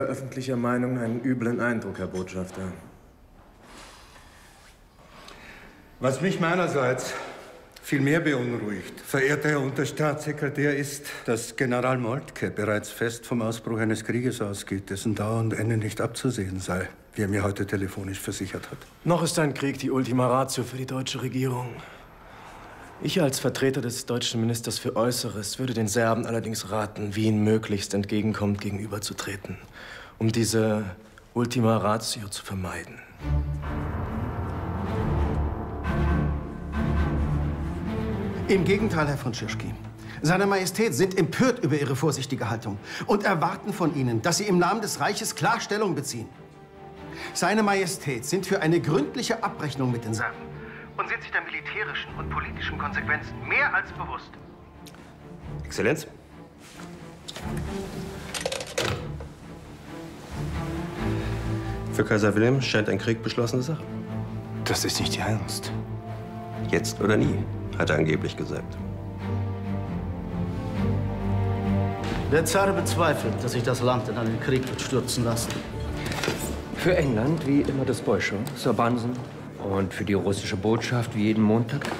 Öffentlicher Meinung einen üblen Eindruck, Herr Botschafter. Was mich meinerseits viel mehr beunruhigt, verehrter Herr Unterstaatssekretär, ist, dass General Moltke bereits fest vom Ausbruch eines Krieges ausgeht, dessen Dauer und Ende nicht abzusehen sei, wie er mir heute telefonisch versichert hat. Noch ist ein Krieg die Ultima Ratio für die deutsche Regierung. Ich als Vertreter des deutschen Ministers für Äußeres würde den Serben allerdings raten, Wien möglichst entgegenkommend gegenüberzutreten, um diese Ultima Ratio zu vermeiden. Im Gegenteil, Herr von Schirschky. Seine Majestät sind empört über Ihre vorsichtige Haltung und erwarten von Ihnen, dass Sie im Namen des Reiches klar Stellung beziehen. Seine Majestät sind für eine gründliche Abrechnung mit den Serben und sind sich der militärischen und politischen Konsequenzen mehr als bewusst. Exzellenz. Für Kaiser Wilhelm scheint ein Krieg beschlossene Sache. Das ist nicht Ihr Ernst. Jetzt oder nie, hat er angeblich gesagt. Der Zar bezweifelt, dass sich das Land in einen Krieg wird stürzen lassen. Für England wie immer das Bolschoi, Sir Bunsen. Und für die russische Botschaft wie jeden Montag